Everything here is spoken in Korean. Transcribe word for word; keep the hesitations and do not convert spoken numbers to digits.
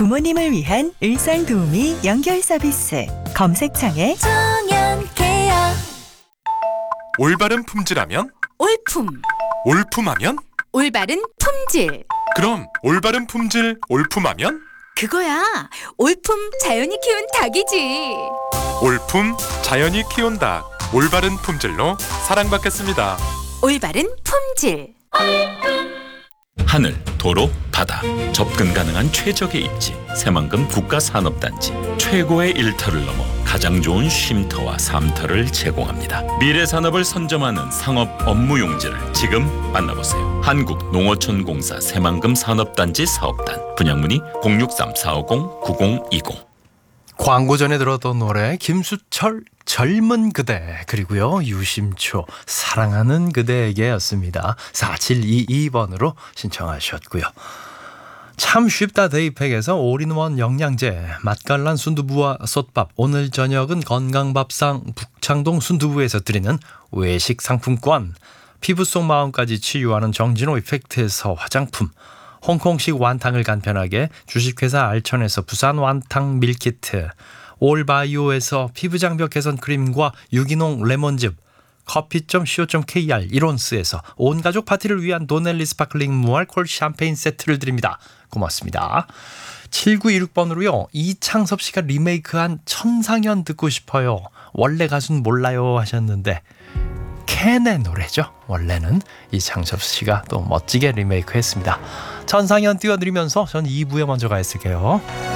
부모님을 위한 일상도우미 연결 서비스. 검색창에 정연케어. 올바른 품질하면? 올품. 올품하면? 올바른 품질. 그럼 올바른 품질 올품하면? 그거야. 올품 자연이 키운 닭이지. 올품 자연이 키운 닭. 올바른 품질로 사랑받겠습니다. 올바른 품질. 하늘, 도로, 바다 접근 가능한 최적의 입지 새만금 국가산업단지 최고의 일터를 넘어 가장 좋은 쉼터와 삼터를 제공합니다. 미래 산업을 선점하는 상업 업무 용지를 지금 만나보세요. 한국농어촌공사 새만금 산업단지 사업단 분양문의 공육삼 사오공 구공이공. 광고 전에 들었던 노래 김수철 젊은 그대 그리고요 유심초 사랑하는 그대에게였습니다. 사칠이이 번으로 신청하셨고요. 참 쉽다 데이팩에서 올인원 영양제 맛깔난 순두부와 솥밥 오늘 저녁은 건강밥상 북창동 순두부에서 드리는 외식 상품권 피부 속 마음까지 치유하는 정진호 이펙트에서 화장품 홍콩식 완탕을 간편하게 주식회사 알천에서 부산 완탕 밀키트 올바이오에서 피부장벽 개선 크림과 유기농 레몬즙 커피 닷 씨오 닷 케이알 이론스에서 온가족 파티를 위한 도넬리 스파클링 무알콜 샴페인 세트를 드립니다. 고맙습니다. 칠구이육 번으로요. 이창섭 씨가 리메이크한 천상연 듣고 싶어요. 원래 가수는 몰라요 하셨는데 캔의 노래죠. 원래는 이창섭 씨가 또 멋지게 리메이크 했습니다. 천상연 띄워드리면서 전 이 부에 먼저 가 있을게요.